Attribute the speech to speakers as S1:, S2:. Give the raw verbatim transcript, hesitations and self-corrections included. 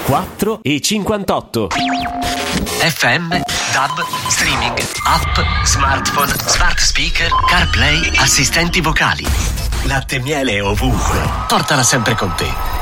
S1: quattro e cinquantotto.
S2: F M, D A B, streaming, app, smartphone, smart speaker, CarPlay, assistenti vocali. Latte e miele ovunque. Portala sempre con te.